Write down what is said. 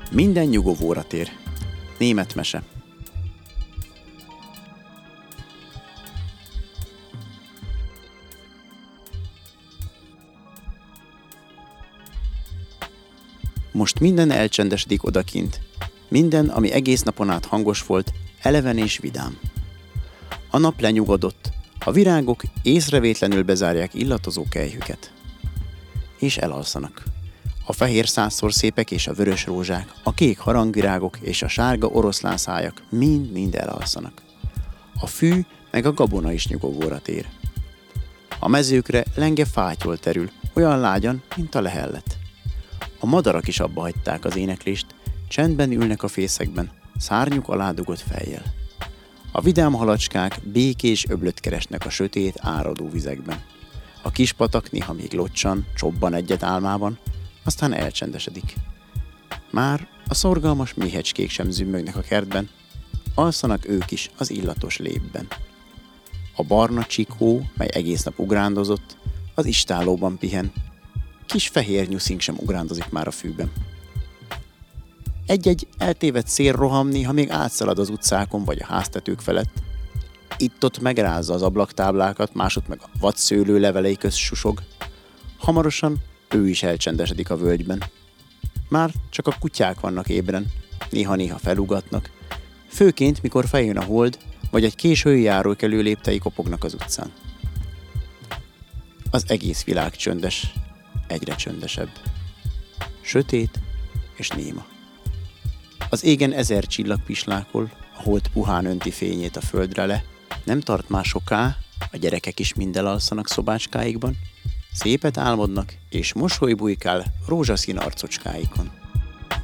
Minden nyugovóra tér. Német mese. Most minden elcsendesedik odakint. Minden, ami egész napon át hangos volt, eleven és vidám. A nap lenyugodott, a virágok észrevétlenül bezárják illatozó kelyhüket. És elalszanak. A fehér százszor szépek és a vörös rózsák, a kék harangvirágok és a sárga oroszlánszájak mind-mind elalszanak. A fű meg a gabona is nyugovóra tér. A mezőkre lenge fátyol terül, olyan lágyan, mint a lehellet. A madarak is abba hagyták az éneklést, csendben ülnek a fészekben, szárnyuk alá dugott fejjel. A vidám halacskák békés öblöt keresnek a sötét, áradó vizekben. A kis patak néha még locsan, csobban egyet álmában, aztán elcsendesedik. Már a szorgalmas méhecskék sem zümmögnek a kertben, alszanak ők is az illatos lépben. A barna csikó, mely egész nap ugrándozott, az istállóban pihen, kis fehér nyuszink sem ugrándozik már a fűben. Egy-egy eltévedt szélroham néha még átszalad az utcákon vagy a háztetők felett. Itt-ott megrázza az ablaktáblákat, másod meg a vadszőlő levelei közt susog. Hamarosan ő is elcsendesedik a völgyben. Már csak a kutyák vannak ébren, néha-néha felugatnak, főként mikor feljön a hold, vagy egy késői járókelő léptei kopognak az utcán. Az egész világ csöndes, egyre csöndesebb. Sötét és néma. Az égen 1000 csillag pislákol, a hold puhán önti fényét a földre le, nem tart már soká, a gyerekek is mind elalszanak szobácskáikban, szépet álmodnak, és mosoly bujkál rózsaszín arcocskáikon.